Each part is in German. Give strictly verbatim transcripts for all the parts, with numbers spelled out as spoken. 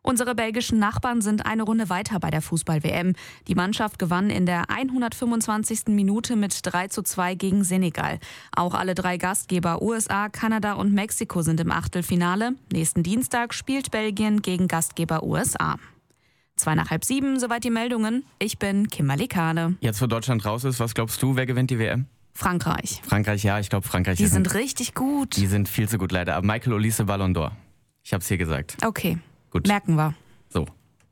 Unsere belgischen Nachbarn sind eine Runde weiter bei der Fußball-W M. Die Mannschaft gewann in der hundertfünfundzwanzigsten Minute mit drei zu zwei gegen Senegal. Auch alle drei Gastgeber U S A, Kanada und Mexiko sind im Achtelfinale. Nächsten Dienstag spielt Belgien gegen Gastgeber U S A. Zwei nach halb sieben, soweit die Meldungen. Ich bin Kimberly Kahne. Jetzt, wo Deutschland raus ist, was glaubst du, wer gewinnt die W M? Frankreich. Frankreich, ja, ich glaube Frankreich. Die sind richtig gut. Die sind viel zu gut, leider. Aber Michael Olise, Ballon d'Or. Ich hab's hier gesagt. Okay, Gut. merken wir. So.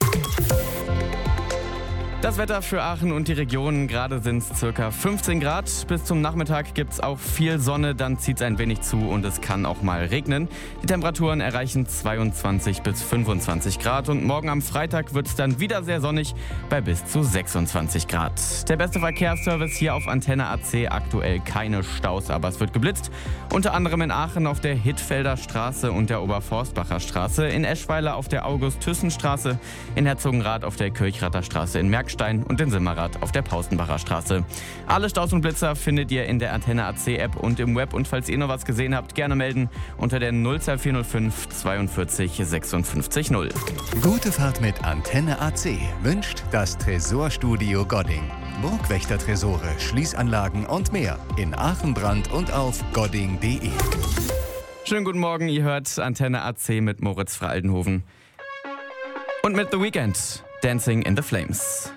Das Wetter für Aachen und die Region, gerade sind es circa fünfzehn Grad. Bis zum Nachmittag gibt es auch viel Sonne, dann zieht es ein wenig zu und es kann auch mal regnen. Die Temperaturen erreichen zweiundzwanzig bis fünfundzwanzig Grad und morgen am Freitag wird es dann wieder sehr sonnig bei bis zu sechsundzwanzig Grad. Der beste Verkehrsservice hier auf Antenne A C, aktuell keine Staus, aber es wird geblitzt. Unter anderem in Aachen auf der Hittfelder Straße und der Oberforstbacher Straße, in Eschweiler auf der August-Thyssen-Straße, in Herzogenrath auf der Kirchrather Straße in Merkstein und in Simmerath auf der Paustenbacher Straße. Alle Staus und Blitzer findet ihr in der Antenne A C App und im Web. Und falls ihr noch was gesehen habt, gerne melden unter der null zwei vier null fünf zweiundvierzig sechsundfünfzig null. Gute Fahrt mit Antenne A C wünscht das Tresorstudio Godding. Burgwächter-Tresore, Schließanlagen und mehr in Aachen, Brand und auf godding punkt de. Schönen guten Morgen, ihr hört Antenne A C mit Moritz Frey-Aldenhoven. Und mit The Weeknd, Dancing in the Flames.